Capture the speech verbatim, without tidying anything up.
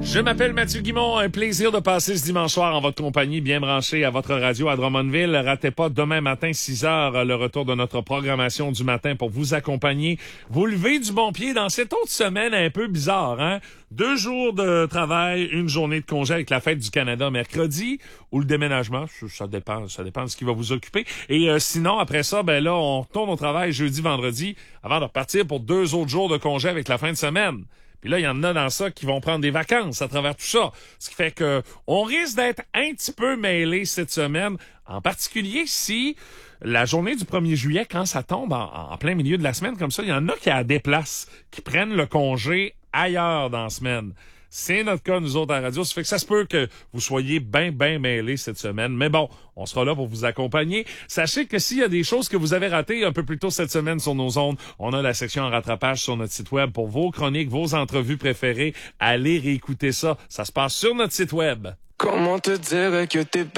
Je m'appelle Mathieu Guimond, un plaisir de passer ce dimanche soir en votre compagnie, bien branché à votre radio à Drummondville. Ratez pas demain matin six heures le retour de notre programmation du matin pour vous accompagner. Vous levez du bon pied dans cette autre semaine un peu bizarre, hein? Deux jours de travail, une journée de congé avec la fête du Canada mercredi ou le déménagement, ça dépend, ça dépend de ce qui va vous occuper. Et euh, sinon, après ça, ben là, on retourne au travail jeudi, vendredi avant de repartir pour deux autres jours de congé avec la fin de semaine. Puis là, il y en a dans ça qui vont prendre des vacances à travers tout ça. Ce qui fait que on risque d'être un petit peu mêlés cette semaine, en particulier si la journée du premier juillet, quand ça tombe en, en plein milieu de la semaine comme ça, il y en a qui la déplacent, qui prennent le congé ailleurs dans la semaine. C'est notre cas, nous autres, à la radio. Ça fait que ça se peut que vous soyez bien, bien mêlés cette semaine. Mais bon, on sera là pour vous accompagner. Sachez que s'il y a des choses que vous avez ratées un peu plus tôt cette semaine sur nos ondes, on a la section en rattrapage sur notre site web pour vos chroniques, vos entrevues préférées. Allez réécouter ça. Ça se passe sur notre site web. Comment te dire que t'es